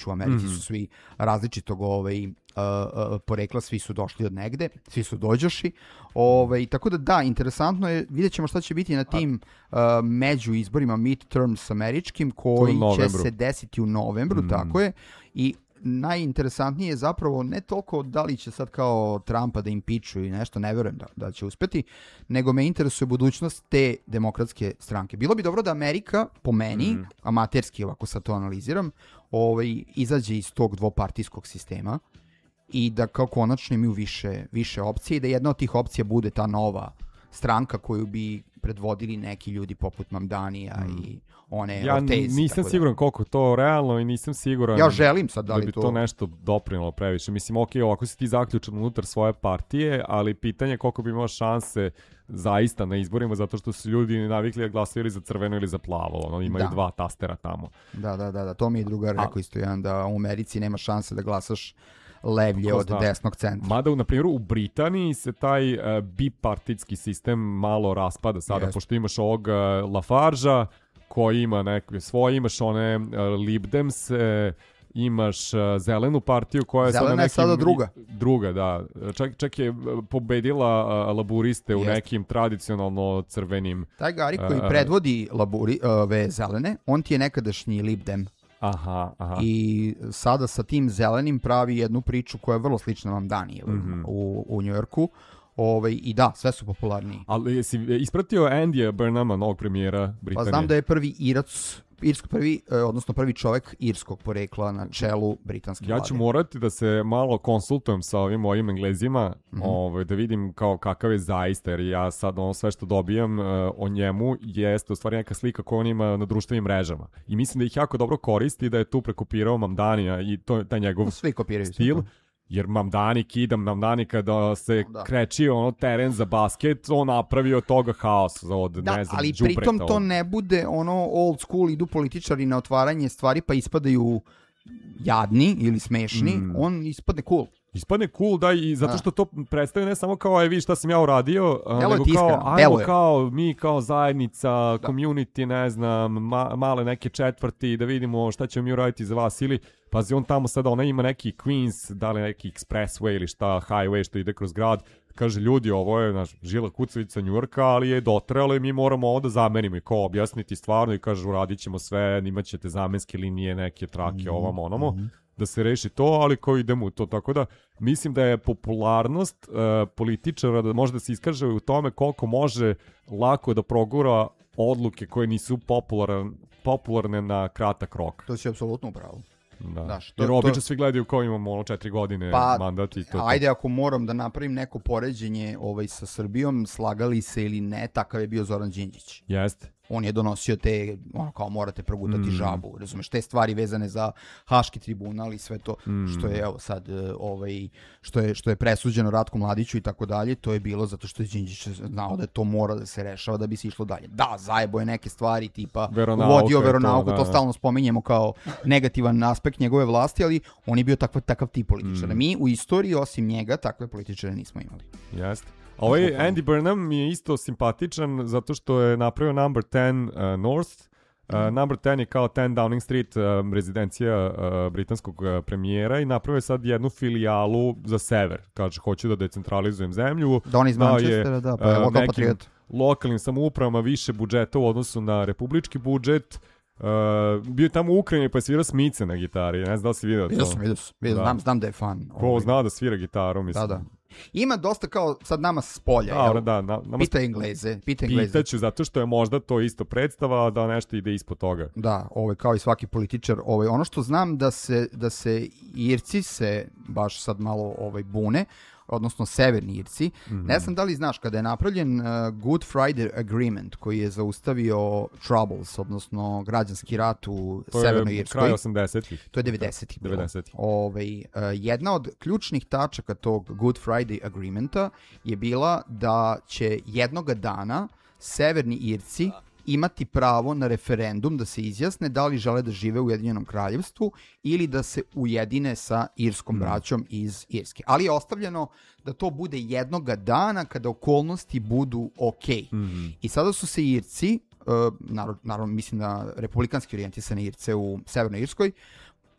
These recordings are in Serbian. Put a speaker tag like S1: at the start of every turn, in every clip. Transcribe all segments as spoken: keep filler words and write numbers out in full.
S1: u Americi
S2: Mm-hmm.
S1: su svi različitog ovaj, uh, uh, porekla, svi su došli od negde, svi su dođoši. Ovaj, tako da da, interesantno je, vidjet ćemo šta će biti na tim uh, među izborima midterms američkim, koji će se desiti u novembru, mm. tako je. I najinteresantnije je zapravo ne toliko da li će sad kao Trumpa da impičuju i nešto, ne verujem da, da će uspeti, nego me interesuje budućnost te demokratske stranke. Bilo bi dobro da Amerika, po meni, mm. amaterski ovako sad to analiziram, ovaj, izađe iz tog dvopartijskog sistema i da kao konačno imaju više, više opcije i da jedna od tih opcija bude ta nova stranka koju bi predvodili neki ljudi poput Mamdanija mm. i one
S2: ja
S1: Ortez.
S2: Ja nisam siguran da. koliko to realno i nisam siguran
S1: ja želim sad da,
S2: da
S1: li
S2: bi
S1: to...
S2: to nešto doprinalo previše. Mislim, ok, ovako si ti zaključan unutar svoje partije, ali pitanje je koliko bi imao šanse zaista na izborima, zato što su ljudi navikli da glasaju ili za crveno ili za plavo. Ono, imaju da. dva tastera tamo.
S1: Da, da, da, da. To mi je drugar rekao isto jedan, da u Americi nema šanse da glasaš levlje od zna. desnog centra.
S2: Mada, na primjer, u Britaniji se taj uh, bipartitski sistem malo raspada sada, yes. pošto imaš ovog uh, Lafargea, koji ima neke svoje, imaš one uh, Lib Dems, uh, imaš uh, zelenu partiju koja je
S1: Zelena
S2: sada nekim...
S1: je sada druga.
S2: Druga, da. Čak, čak je pobedila uh, laburiste yes. u nekim tradicionalno crvenim...
S1: Taj Gari koji uh, predvodi laburi, uh, ove zelene, on ti je nekadašnji Lib Dem.
S2: Aha, aha.
S1: I sada sa tim zelenim pravi jednu priču koja je vrlo slična Mamdanije
S2: mm-hmm.
S1: u, u Njujorku. Ove, I da, sve su popularniji.
S2: Ali jesi ispratio Andyja Burnhama, novog premijera Britanije?
S1: Pa znam da je prvi Irac, irsko prvi, odnosno prvi čovek irskog porekla na čelu britanske vlade.
S2: Ja ću morati da se malo konsultujem sa ovim mojim Englezima, mm-hmm. ovaj, da vidim kao kakav je zaista, jer ja sad ono sve što dobijam uh, o njemu jeste u stvari neka slika koju on ima na društvenim mrežama. I mislim da ih jako dobro koristi, da je tu prekopirao Mamdanija i to taj njegov
S1: svi kopiraju
S2: stil. Jer Mamdani, kidam Mamdani kada se da. kreči ono teren za basket, on napravio toga haos od
S1: da,
S2: ne znam,
S1: ali
S2: džubreta.
S1: Pritom to ne bude ono old school, idu političari na otvaranje stvari pa ispadaju jadni ili smešni, mm. on ispadne cool.
S2: Ispadne cool, da, i zato što to predstavlja ne samo kao, aj vi šta sam ja uradio,
S1: Delo
S2: nego
S1: tiska,
S2: kao, ajmo kao, mi kao zajednica, da. community, ne znam, ma, male neke četvrti, da vidimo šta ćemo mi uraditi za vas, ili, pazi, on tamo sada, ona ima neki Queens, da li neki expressway ili šta, highway što ide kroz grad, kaže, ljudi, ovo je naš žila kucavica Njujorka, ali je dotrelo i mi moramo ovo da zamenimo i ko objasniti stvarno i kaže, uradit ćemo sve, imat ćete zamenske linije, neke trake, mm-hmm. ovam, onamo, mm-hmm. da se reši to, ali ko idemo u to, tako da mislim da je popularnost uh, političara da može da se iskaže u tome koliko može lako da progura odluke koje nisu popularne, popularne na kratak rok.
S1: To si apsolutno upravo.
S2: Da. Daš, to, jer obično to... svi gledaju kao imamo ono četiri godine
S1: pa,
S2: mandat i to.
S1: Ajde,
S2: to.
S1: ako moram da napravim neko poređenje ovaj, sa Srbijom, slagali se ili ne, takav je bio Zoran Đinđić.
S2: Jeste.
S1: On je donosio te, ono kao morate progutati mm. žabu, razumeš, te stvari vezane za Haški tribunal i sve to mm. što je, evo sad, ovaj, što je, što je presuđeno Ratku Mladiću i tako dalje, to je bilo zato što je Đinđić znao da to mora da se rešava da bi se išlo dalje. Da, zajebo je neke stvari tipa
S2: veronauka,
S1: uvodio veronauku, to,
S2: to,
S1: to stalno spominjemo kao negativan aspekt njegove vlasti, ali on je bio takav, takav tip političara. Mm. Mi u istoriji, osim njega, takve političare nismo imali.
S2: Jeste. A ovaj Andy Burnham mi je isto simpatičan zato što je napravio Number ten uh, North. Uh, Number ten je kao ten Downing Street, uh, rezidencija uh, britanskog uh, premijera i napravio je sad jednu filijalu za sever. Kaže, hoću da decentralizujem zemlju.
S1: Da on iz Manchestera, da, pa je
S2: uh,
S1: lokal patriot.
S2: Lokalnim samoupravama više budžeta u odnosu na republički budžet. Uh, bio je tamo u Ukrajini pa je svirao Smice na gitari. Ne znam da li si vidio to.
S1: Vidio sam, vidio sam. Vidio, da. Znam, znam da je fan.
S2: Ko ovaj. Zna da svira gitaru, mislim.
S1: Da, da. Ima dosta kao sad nama s polja.
S2: Da, da, na, nama
S1: pita Engleze, pita Engleze.
S2: Pitaću zato što je možda to isto predstava da nešto ide ispod toga.
S1: Da, ovaj kao i svaki političar, ovaj ono što znam da se da se Irci se baš sad malo ovaj bune, odnosno severni Irci. Mm-hmm. Ne znam da li znaš, kada je napravljen uh, Good Friday Agreement koji je zaustavio Troubles, odnosno građanski rat u
S2: to
S1: Severnoj Irskoj.
S2: To je kraj osamdesetih.
S1: To je devedesetih.
S2: devedesetih.
S1: Ovaj, uh, jedna od ključnih tačaka tog Good Friday Agreementa je bila da će jednoga dana severni Irci imati pravo na referendum da se izjasne da li žele da žive u Ujedinjenom kraljevstvu ili da se ujedine sa irskom braćom iz Irske. Ali je ostavljeno da to bude jednoga dana kada okolnosti budu okej.
S2: Mm-hmm.
S1: I sada su se Irci, uh, naravno, naravno mislim na republikanski orijentisane Irce u Severnoj Irskoj,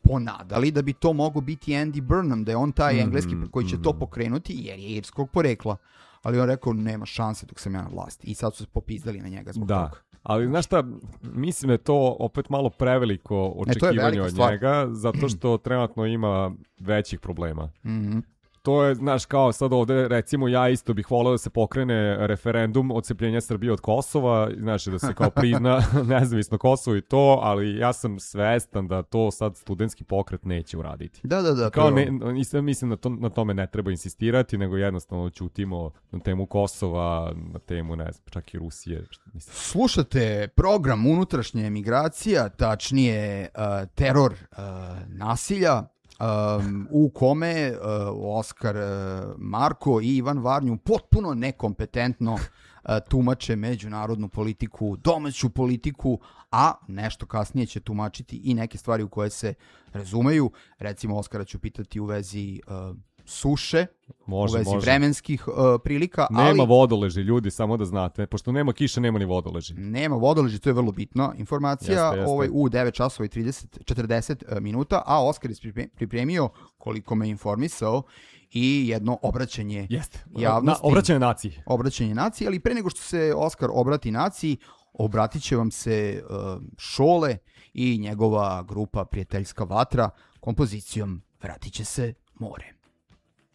S1: ponadali da bi to mogo biti Andy Burnham, da je on taj
S2: Mhm,
S1: engleski koji će to
S2: mhm.
S1: pokrenuti jer je irskog porekla. Ali on rekao, nema šanse dok sam ja na vlasti. I sad su se popizdali na njega zbog
S2: Da.
S1: toga.
S2: Ali znaš šta, mislim da je to opet malo preveliko očekivanje
S1: velika
S2: od
S1: stvar.
S2: njega, zato što trenutno ima većih problema.
S1: Mhm.
S2: To je, znaš, kao sad ovde, recimo, ja isto bih voleo da se pokrene referendum odcepljenja Srbije od Kosova, znaš, da se kao prizna nezavisno Kosovo i to, ali ja sam svestan da to sad studentski pokret neće uraditi.
S1: Da, da, da.
S2: Kao
S1: to je-
S2: ne, nisam, mislim da to, na tome ne treba insistirati, nego jednostavno ćutimo na temu Kosova, na temu, ne znam, čak i Rusije. Mislim.
S1: Slušate program unutrašnje emigracija, tačnije uh, teror uh, nasilja, um, u kome uh, Oskar uh, Marko i Ivan Varnju potpuno nekompetentno uh, tumače međunarodnu politiku, domaću politiku, a nešto kasnije će tumačiti i neke stvari u koje se razumeju. Recimo, Oskara ću pitati u vezi uh, suše,
S2: Može,
S1: u vezi
S2: može.
S1: vremenskih uh, prilika,
S2: Nema
S1: ali
S2: vodoleži, ljudi, samo da znate. Pošto nema kiše, nema ni vodoleži.
S1: nema vodoleži, to je vrlo bitna informacija.
S2: Jeste, jeste.
S1: Ovaj, u devet časova i trideset, četrdeset minuta, a Oskar je priprem- pripremio, koliko me informisao, i jedno obraćanje
S2: Jeste.
S1: javnosti.
S2: Na, obraćanje naciji.
S1: Obraćanje naciji, ali pre nego što se Oskar obrati naciji, obratit će vam se uh, Šole i njegova grupa Prijateljska vatra kompozicijom Vratit će se more.